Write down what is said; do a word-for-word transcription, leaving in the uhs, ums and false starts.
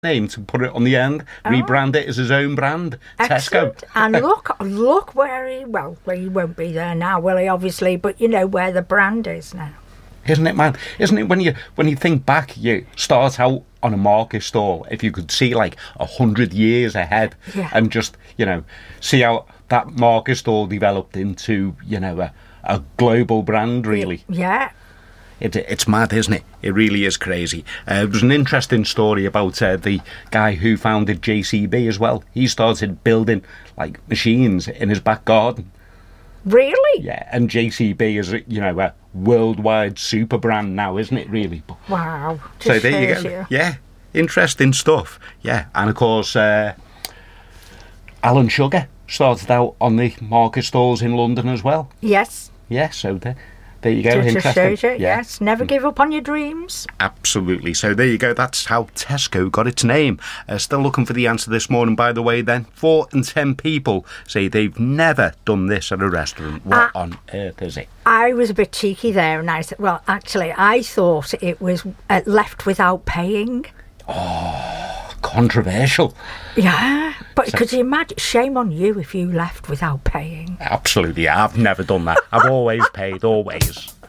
name to put it on the end, Oh. rebrand it as his own brand, Excellent. Tesco. And look, look where he, well, he won't be there now, will he, obviously, but you know where the brand is now. Isn't it, man? Isn't it when you when you think back, you start out on a market stall, if you could see like a hundred years ahead, Yeah. and just, you know, see how that market stall developed into, you know, a, a global brand, really. Yeah. It, it's mad, isn't it? It really is crazy. Uh, there was an interesting story about uh, the guy who founded J C B as well. He started building like machines in his back garden. Really? Yeah, and J C B is, you know, a worldwide super brand now, isn't it, really? But, Wow. so Just there you shows go. Yeah, interesting stuff. Yeah, and of course, uh, Alan Sugar started out on the market stalls in London as well. Yes. Yeah, so there, there you go. Just Interesting. shows you, Yeah. yes. Never give up on your dreams. Absolutely. So there you go. That's how Tesco got its name. Uh, still looking for the answer this morning, by the way, then. Four and ten people say they've never done this at a restaurant. What Uh, on earth is it? I was a bit cheeky there, and I said, well, actually, I thought it was uh, left without paying. Controversial. Yeah, but could you imagine? Shame on you if you left without paying. Absolutely. I've never done that. I've always paid, always.